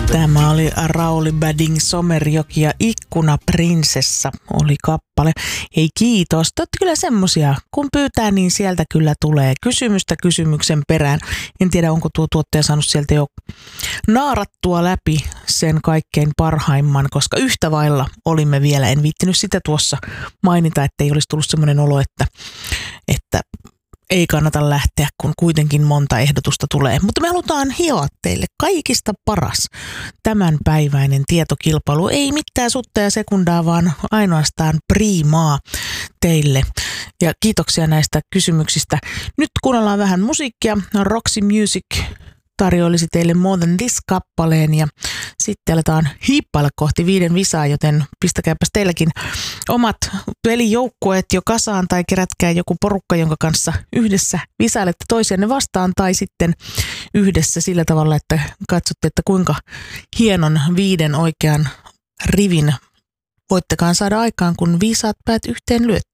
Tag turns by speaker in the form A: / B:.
A: Tämä oli Rauli Bading Somerjoki ja Ikkuna-prinsessa oli kappale. Hei kiitos, te olette kyllä semmosia, kun pyytää niin sieltä kyllä tulee kysymystä kysymyksen perään. En tiedä onko tuo tuottaja saanut sieltä jo naarattua läpi sen kaikkein parhaimman, koska yhtä vailla olimme vielä. En viittinyt sitä tuossa mainita, ettei olisi tullut semmoinen olo, että ei kannata lähteä, kun kuitenkin monta ehdotusta tulee. Mutta me halutaan hioa teille kaikista paras tämänpäiväinen tietokilpailu. Ei mitään sutta ja sekundaa, vaan ainoastaan priimaa teille. Ja kiitoksia näistä kysymyksistä. Nyt kuunnellaan vähän musiikkia. Roxy Music tarjoilisi teille More Than This-kappaleen ja sitten aletaan hiippailla kohti 5 visaa, joten pistäkääpäs teilläkin omat pelijoukkueet jo kasaan tai kerätkää joku porukka, jonka kanssa yhdessä visailette toisianne vastaan tai sitten yhdessä sillä tavalla, että katsotte, että kuinka hienon 5 oikean rivin voittekaan saada aikaan, kun viisaat päät yhteen lyötte.